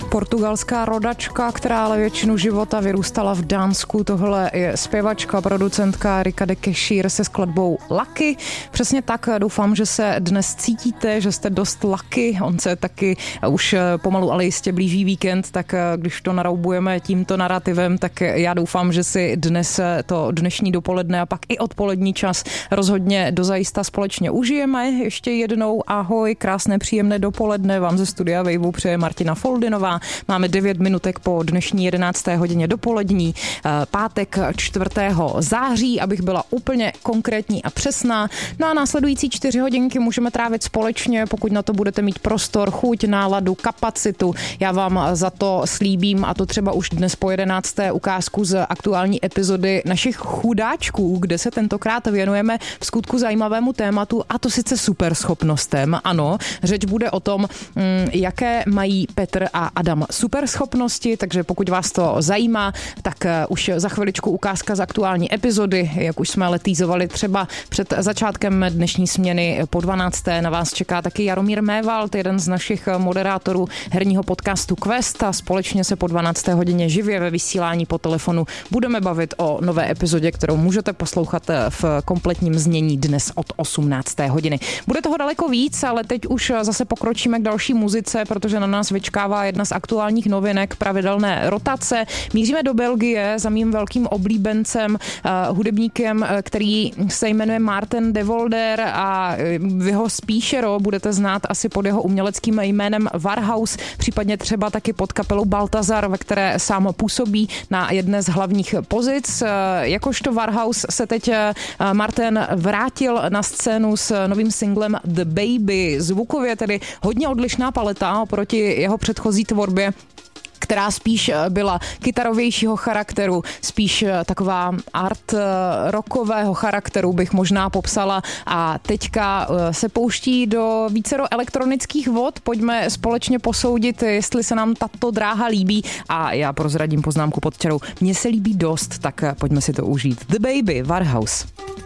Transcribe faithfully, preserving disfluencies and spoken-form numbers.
Portugalská rodačka, která ale většinu života vyrůstala v Dánsku. Tohle je zpěvačka, producentka Erika de Kešír se skladbou Lucky. Přesně tak, doufám, že se dnes cítíte, že jste dost lucky. On se taky už pomalu, ale jistě blíží víkend, tak když to naroubujeme tímto narrativem, tak já doufám, že si dnes to dnešní dopoledne a pak i odpolední čas rozhodně dozajista společně užijeme. Ještě jednou ahoj, krásné příjemné dopoledne vám ze studia Waveu přeje Martina Foldinová. Máme devět minutek po dnešní jedenácté hodině dopolední, pátek čtvrtého září, abych byla úplně konkrétní a přesná. No a následující čtyři hodinky můžeme trávit společně, pokud na to budete mít prostor, chuť, náladu, kapacitu. Já vám za to slíbím, a to třeba už dnes po jedenácté ukázku z aktuální epizody našich chudáčků, kde se tentokrát věnujeme v skutku zajímavému tématu, a to sice superschopnostem. Ano, řeč bude o tom, jaké mají Petr a Adam superschopnosti, takže pokud vás to zajímá, tak už za chviličku ukázka z aktuální epizody, jak už jsme ale týzovali třeba před začátkem dnešní směny po dvanácté na vás čeká taky Jaromír Mévald, jeden z našich moderátorů herního podcastu Quest, a společně se po dvanácté hodině živě ve vysílání po telefonu budeme bavit o nové epizodě, kterou můžete poslouchat v kompletním znění dnes od osmnácté hodiny. Bude toho daleko víc, ale teď už zase pokročíme k další muzice, protože na nás vyčkává jedna z aktuálních novinek, pravidelné rotace. Míříme do Belgie za mým velkým oblíbencem, uh, hudebníkem, který se jmenuje Maarten de Volder, a vy ho spíšero budete znát asi pod jeho uměleckým jménem Warhouse, případně třeba taky pod kapelou Baltazar, ve které sám působí na jedné z hlavních pozic. Uh, jakožto Warhouse se teď uh, Maarten vrátil na scénu s novým singlem The Baby. Zvukově tedy hodně odlišná paleta oproti jeho předchozí tvorbě, která spíš byla kytarovějšího charakteru, spíš taková art rockového charakteru bych možná popsala, a teďka se pouští do vícero elektronických vod. Pojďme společně posoudit, jestli se nám tato dráha líbí, a já prozradím poznámku pod čarou. Mně se líbí dost, tak pojďme si to užít. The Baby, Warhouse.